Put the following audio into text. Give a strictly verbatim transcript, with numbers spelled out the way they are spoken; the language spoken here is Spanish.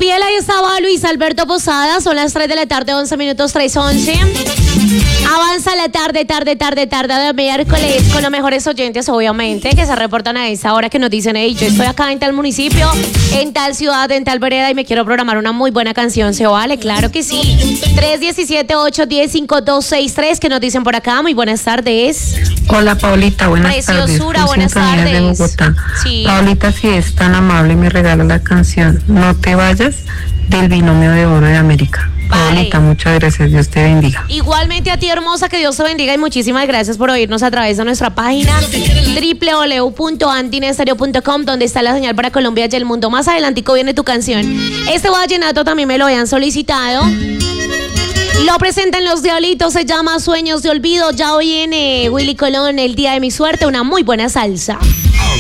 piel, ahí estaba Luis Alberto Posada. Son las tres de la tarde, once minutos, tres once. Avanza la tarde, tarde, tarde, tarde de miércoles con los mejores oyentes, obviamente, que se reportan a esa hora, que nos dicen, hey, yo estoy acá en tal municipio, en tal ciudad, en tal vereda y me quiero programar una muy buena canción. ¿Se vale? Claro que sí. tres uno siete, ocho uno cero, cinco dos seis tres, que nos dicen por acá. Muy buenas tardes. Hola, Paulita, buenas Preciosura, tardes. Preciosura, buenas tardes. De Bogotá. Sí. Paulita, si es tan amable, me regala la canción No te vayas, del Binomio de Oro de América. Vale. Paulita, muchas gracias, Dios te bendiga. Igualmente a ti, hermosa, que Dios te bendiga y muchísimas gracias por oírnos a través de nuestra página doble u doble u doble u punto antinestereo punto com, donde está la señal para Colombia y el mundo. Más adelantico viene tu canción. Este vallenato también me lo habían solicitado. Lo presentan Los Diablitos, se llama Sueños de Olvido. Ya viene Willy Colón, El Día de mi Suerte, una muy buena salsa.